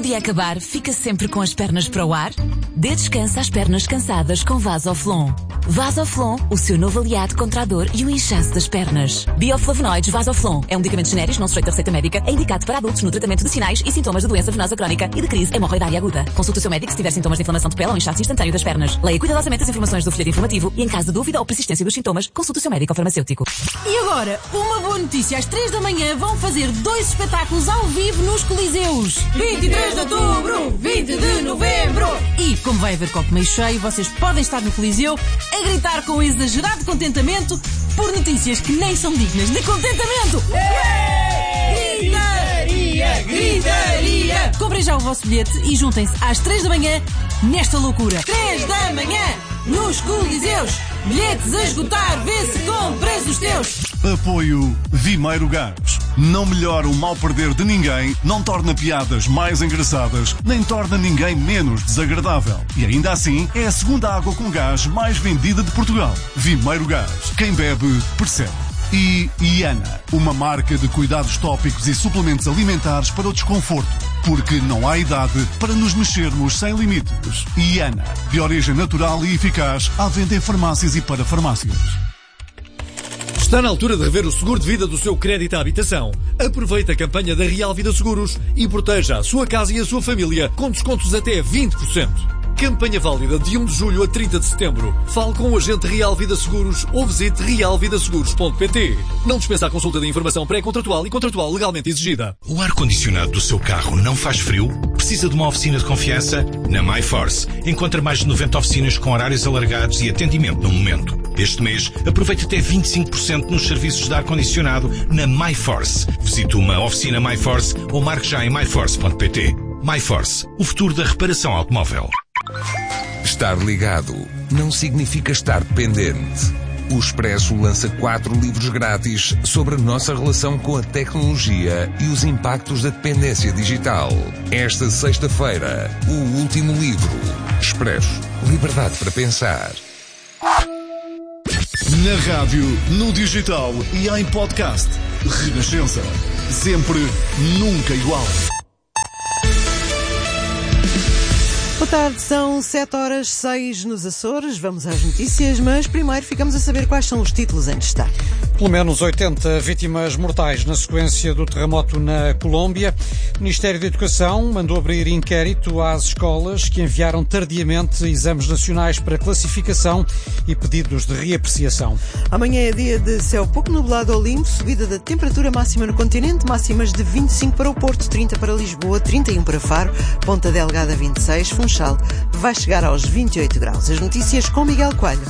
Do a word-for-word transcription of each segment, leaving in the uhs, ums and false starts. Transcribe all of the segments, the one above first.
dia acabar, fica sempre com as pernas para o ar? Dê descanso às pernas cansadas com Vasoflon. Vasoflon, o seu novo aliado contra a dor e o inchaço das pernas. Bioflavonoides Vasoflon é um medicamento genérico não sujeito a receita médica, é indicado para adultos no tratamento de sinais e sintomas de doença venosa crónica e de crise hemorroidária aguda. Consulte o seu médico se tiver sintomas de inflamação de pele ou inchaço instantâneo das pernas. Leia cuidadosamente as informações do folheto informativo e, em caso de dúvida ou persistência dos sintomas, consulte o seu médico ou farmacêutico. E agora, uma boa notícia. Às três da manhã vão fazer dois espetáculos ao vivo nos Coliseus. vinte e três de outubro, vinte de novembro. E, como vai haver copo meio cheio, vocês podem estar no Coliseu a gritar com exagerado contentamento por notícias que nem são dignas de contentamento. Gritaria, gritaria. Comprem já o vosso bilhete e juntem-se às três da manhã nesta loucura. três da manhã, nos Coliseus. Bilhetes a esgotar, vê se compras os teus. Apoio Vimeiro Gás. Não melhora o mal perder de ninguém, não torna piadas mais engraçadas, nem torna ninguém menos desagradável. E ainda assim, é a segunda água com gás mais vendida de Portugal. Vimeiro Gás. Quem bebe, percebe. E Iana, uma marca de cuidados tópicos e suplementos alimentares para o desconforto. Porque não há idade para nos mexermos sem limites. Iana, de origem natural e eficaz, à venda em farmácias e para farmácias. Está na altura de rever o seguro de vida do seu crédito à habitação. Aproveite a campanha da Real Vida Seguros e proteja a sua casa e a sua família com descontos até vinte por cento. Campanha válida de um de julho a trinta de setembro. Fale com o agente Real Vida Seguros ou visite real vida seguros ponto pt. Não dispensa a consulta de informação pré-contratual e contratual legalmente exigida. O ar-condicionado do seu carro não faz frio? Precisa de uma oficina de confiança? Na MyForce. Encontra mais de noventa oficinas com horários alargados e atendimento no momento. Este mês, aproveite até vinte e cinco por cento nos serviços de ar-condicionado na MyForce. Visite uma oficina MyForce ou marque já em my force ponto pt. MyForce, o futuro da reparação automóvel. Estar ligado não significa estar dependente. O Expresso lança quatro livros grátis sobre a nossa relação com a tecnologia e os impactos da dependência digital. Esta sexta-feira, o último livro. Expresso. Liberdade para pensar. Na rádio, no digital e em podcast. Renascença. Sempre, nunca igual. Boa tarde, são sete horas seis nos Açores. Vamos às notícias, mas primeiro ficamos a saber quais são os títulos em destaque. Pelo menos oitenta vítimas mortais na sequência do terremoto na Colômbia. O Ministério da Educação mandou abrir inquérito às escolas que enviaram tardiamente exames nacionais para classificação e pedidos de reapreciação. Amanhã é dia de céu pouco nublado ao limpo, subida da temperatura máxima no continente, máximas de vinte e cinco para o Porto, trinta para Lisboa, trinta e um para Faro, Ponta Delgada vinte e seis, Funchal vai chegar aos vinte e oito graus. As notícias com Miguel Coelho.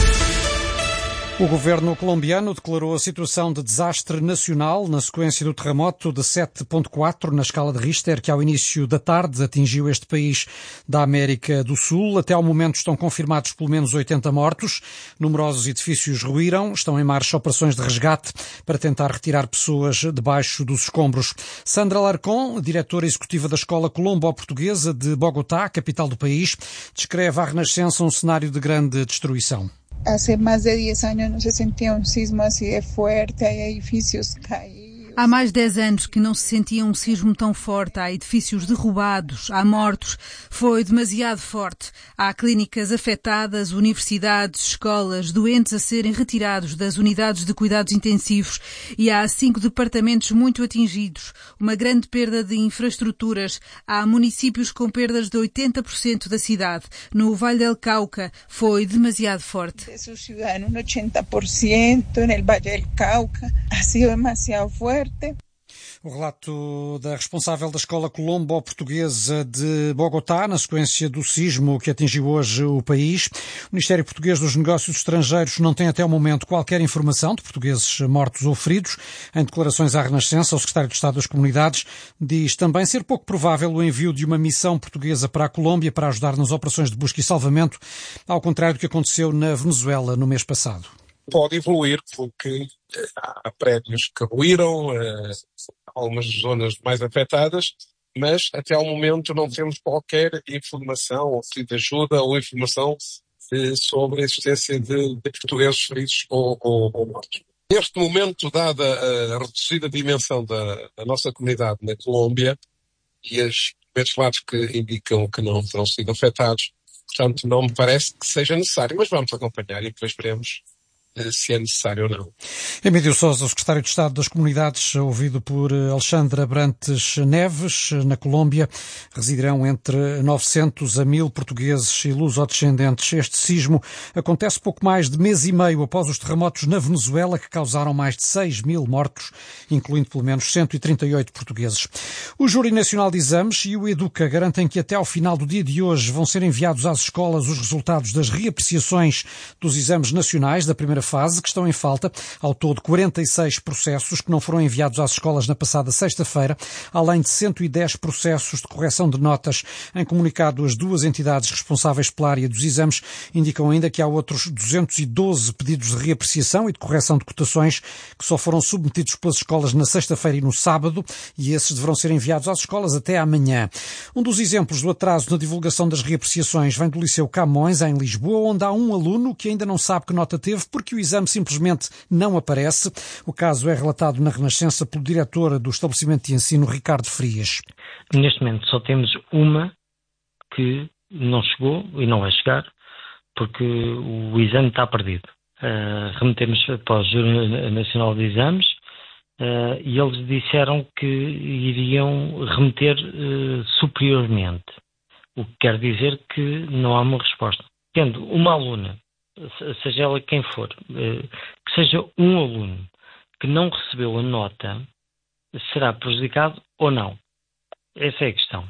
O governo colombiano declarou a situação de desastre nacional na sequência do terremoto de sete ponto quatro na escala de Richter, que ao início da tarde atingiu este país da América do Sul. Até ao momento estão confirmados pelo menos oitenta mortos. Numerosos edifícios ruíram. Estão em marcha operações de resgate para tentar retirar pessoas debaixo dos escombros. Sandra Larcón, diretora executiva da Escola Colombo-Portuguesa de Bogotá, capital do país, descreve à Renascença um cenário de grande destruição. Hace más de diez años no se sentía un sismo así de fuerte, hay edificios caídos. Há mais de dez anos que não se sentia um sismo tão forte. Há edifícios derrubados, há mortos. Foi demasiado forte. Há clínicas afetadas, universidades, escolas, doentes a serem retirados das unidades de cuidados intensivos e há cinco departamentos muito atingidos. Uma grande perda de infraestruturas. Há municípios com perdas de oitenta por cento da cidade. No Vale del Cauca foi demasiado forte. De su ciudad en un ochenta por ciento, en el Valle del Cauca, ha sido demasiado fuerte. O relato da responsável da Escola Colombo-Portuguesa de Bogotá, na sequência do sismo que atingiu hoje o país. O Ministério Português dos Negócios Estrangeiros não tem até o momento qualquer informação de portugueses mortos ou feridos. Em declarações à Renascença, o secretário de Estado das Comunidades diz também ser pouco provável o envio de uma missão portuguesa para a Colômbia para ajudar nas operações de busca e salvamento, ao contrário do que aconteceu na Venezuela no mês passado. Pode evoluir, porque há prédios que ruíram, algumas zonas mais afetadas, mas até ao momento não temos qualquer informação, ou de ajuda, ou informação sobre a existência de, de portugueses feridos ou, ou, ou mortos. Neste momento, dada a reduzida dimensão da, da nossa comunidade na Colômbia e as documentos lados que indicam que não terão sido afetados. Portanto, não me parece que seja necessário, mas vamos acompanhar e depois veremos se é necessário ou não. Emílio Sousa, o secretário de Estado das Comunidades, ouvido por Alexandre Abrantes Neves, na Colômbia, residirão entre novecentos a mil portugueses e lusodescendentes. Este sismo acontece pouco mais de mês e meio após os terremotos na Venezuela, que causaram mais de seis mil mortos, incluindo pelo menos cento e trinta e oito portugueses. O Júri Nacional de Exames e o Educa garantem que até ao final do dia de hoje vão ser enviados às escolas os resultados das reapreciações dos exames nacionais da primeira fase, que estão em falta. Ao todo, quarenta e seis processos que não foram enviados às escolas na passada sexta-feira, além de cento e dez processos de correção de notas. Em comunicado, as duas entidades responsáveis pela área dos exames indicam ainda que há outros duzentos e doze pedidos de reapreciação e de correção de cotações que só foram submetidos pelas escolas na sexta-feira e no sábado, e esses deverão ser enviados às escolas até amanhã. Um dos exemplos do atraso na divulgação das reapreciações vem do Liceu Camões, em Lisboa, onde há um aluno que ainda não sabe que nota teve porque o exame simplesmente não aparece. O caso é relatado na Renascença pelo diretor do estabelecimento de ensino, Ricardo Frias. Neste momento só temos uma que não chegou e não vai chegar porque o exame está perdido. Uh, remetemos para o Júri Nacional de Exames uh, e eles disseram que iriam remeter uh, superiormente, o que quer dizer que não há uma resposta. Tendo uma aluna, seja ela quem for, que seja um aluno que não recebeu a nota, será prejudicado ou não? Essa é a questão.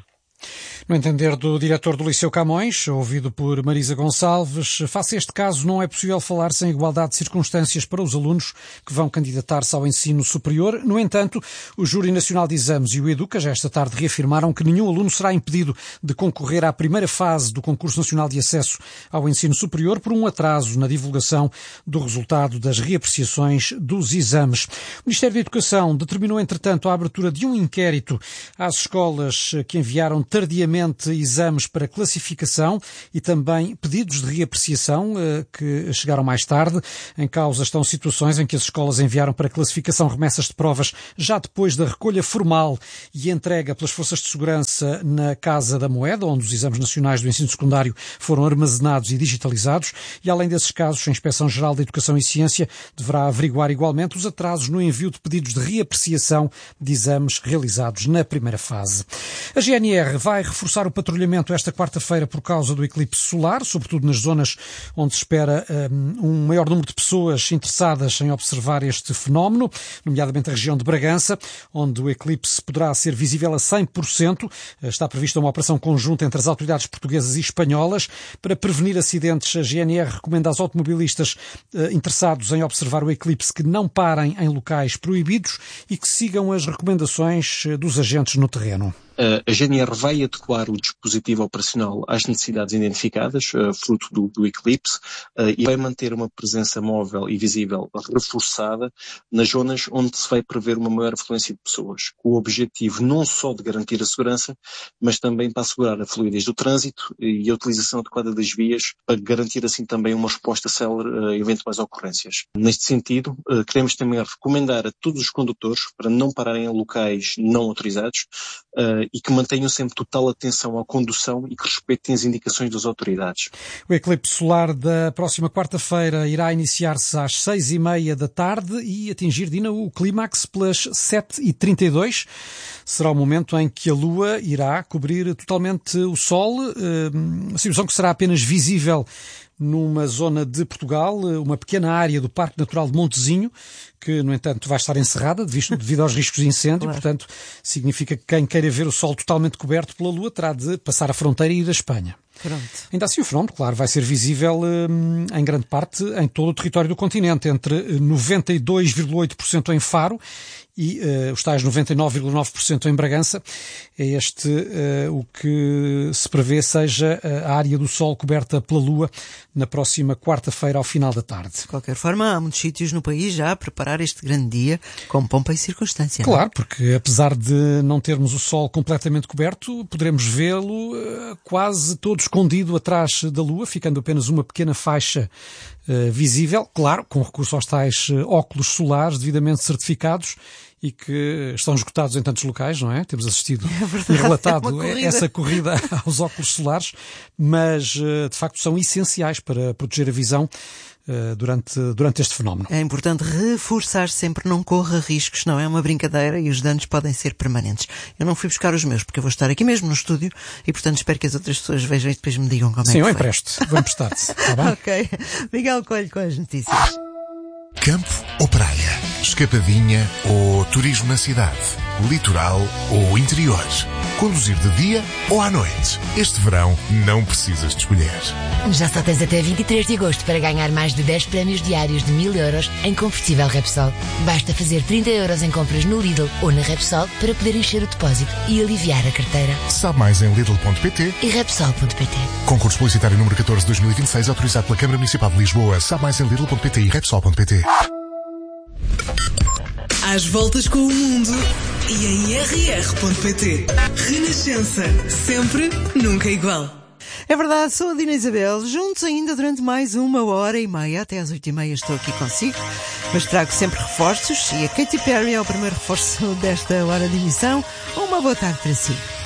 No entender do diretor do Liceu Camões, ouvido por Marisa Gonçalves, face a este caso não é possível falar sem igualdade de circunstâncias para os alunos que vão candidatar-se ao ensino superior. No entanto, o Júri Nacional de Exames e o Educa já esta tarde reafirmaram que nenhum aluno será impedido de concorrer à primeira fase do Concurso Nacional de Acesso ao Ensino Superior por um atraso na divulgação do resultado das reapreciações dos exames. O Ministério da Educação determinou, entretanto, a abertura de um inquérito às escolas que enviaram tardiamente exames para classificação e também pedidos de reapreciação que chegaram mais tarde. Em causa estão situações em que as escolas enviaram para classificação remessas de provas já depois da recolha formal e entrega pelas forças de segurança na Casa da Moeda, onde os exames nacionais do ensino secundário foram armazenados e digitalizados. E além desses casos, a Inspeção-Geral da Educação e Ciência deverá averiguar igualmente os atrasos no envio de pedidos de reapreciação de exames realizados na primeira fase. A G N R vai reforçar o patrulhamento esta quarta-feira por causa do eclipse solar, sobretudo nas zonas onde se espera um, um maior número de pessoas interessadas em observar este fenómeno, nomeadamente a região de Bragança, onde o eclipse poderá ser visível a cem por cento. Está prevista uma operação conjunta entre as autoridades portuguesas e espanholas. Para prevenir acidentes, a G N R recomenda aos automobilistas uh, interessados em observar o eclipse que não parem em locais proibidos e que sigam as recomendações uh, dos agentes no terreno. A G N R vai adequar o dispositivo operacional às necessidades identificadas, uh, fruto do, do eclipse, uh, e vai manter uma presença móvel e visível reforçada nas zonas onde se vai prever uma maior afluência de pessoas, com o objetivo não só de garantir a segurança, mas também para assegurar a fluidez do trânsito e a utilização adequada das vias, para garantir assim também uma resposta célere a eventuais ocorrências. Neste sentido, uh, queremos também recomendar a todos os condutores para não pararem em locais não autorizados, uh, e que mantenham sempre total atenção à condução e que respeitem as indicações das autoridades. O eclipse solar da próxima quarta-feira irá iniciar-se às seis e meia da tarde e atingir, Dina, o clímax pelas sete e trinta e dois. Será o momento em que a Lua irá cobrir totalmente o Sol, uma situação que será apenas visível numa zona de Portugal, uma pequena área do Parque Natural de Montezinho, que, no entanto, vai estar encerrada devido aos riscos de incêndio. Claro. Portanto, significa que quem queira ver o Sol totalmente coberto pela Lua terá de passar a fronteira e ir à Espanha. Pronto. Ainda assim, o fenómeno, claro, vai ser visível hum, em grande parte em todo o território do continente, entre noventa e dois vírgula oito por cento em Faro e uh, os tais noventa e nove vírgula nove por cento em Bragança. É este uh, o que se prevê seja a área do Sol coberta pela Lua na próxima quarta-feira ao final da tarde. De qualquer forma, há muitos sítios no país já preparados celebrar este grande dia com pompa e circunstância. Claro, porque apesar de não termos o sol completamente coberto, poderemos vê-lo uh, quase todo escondido atrás da Lua, ficando apenas uma pequena faixa uh, visível, claro, com recurso aos tais uh, óculos solares devidamente certificados e que estão esgotados em tantos locais, não é? Temos assistido é verdade, e relatado é corrida. essa corrida aos óculos solares, mas de facto são essenciais para proteger a visão durante, durante este fenómeno. É importante reforçar sempre, não corra riscos, não é uma brincadeira e os danos podem ser permanentes. Eu não fui buscar os meus porque eu vou estar aqui mesmo no estúdio e portanto espero que as outras pessoas vejam e depois me digam como Sim, é que eu foi. empresto, vou emprestar-te, está bem? Ok. Miguel Coelho com as notícias. Campo ou praia? Escapadinha ou turismo na cidade? Litoral ou interior? Conduzir de dia ou à noite? Este verão não precisas de escolher. Já só tens até vinte e três de agosto para ganhar mais de dez prémios diários de mil euros em combustível Repsol. Basta fazer trinta euros em compras no Lidl ou na Repsol para poder encher o depósito e aliviar a carteira. Sabe mais em lidl ponto pt e repsol ponto pt. Concurso publicitário número catorze de dois mil e vinte e seis, autorizado pela Câmara Municipal de Lisboa. Sabe mais em lidl ponto pt e repsol ponto pt. Às voltas com o mundo e em r r ponto pt. Renascença. Sempre, nunca igual. É verdade, sou a Dina Isabel, juntos ainda durante mais uma hora e meia, até às oito e meia estou aqui consigo, mas trago sempre reforços e a Katy Perry é o primeiro reforço desta hora de emissão. Uma boa tarde para si.